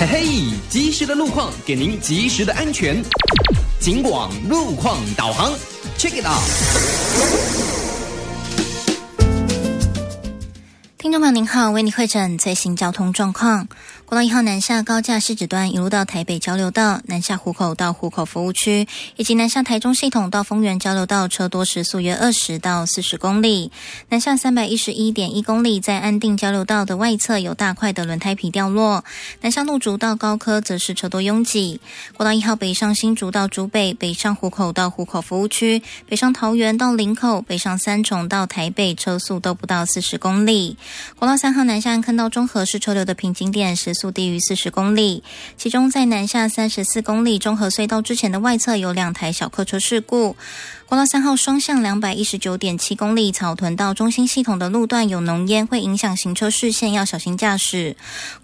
嘿嘿，及时的路况给您及时的安全。警广路况导航 ，Check it out。 听众朋友您好，为你汇诊最新交通状况。国道1号南下高架市指段一路到台北交流道，南下湖口到湖口服务区，以及南下台中系统到丰原交流道，车多时速约20到40公里。南下311.1公里，在安定交流道的外侧有大块的轮胎皮掉落。南下路竹到高科则是车多拥挤。国道1号北上新竹到竹北，北上湖口到湖口服务区，北上桃园到林口，北上三重到台北，车速都不到40公里。国道3号南下看到中和是车流的瓶颈点，时速低于40公里。其中在南下34公里中和隧道之前的外侧有2台小客车事故。国道3号双向219.7公里草屯到中心系统的路段有浓烟，会影响行车视线，要小心驾驶。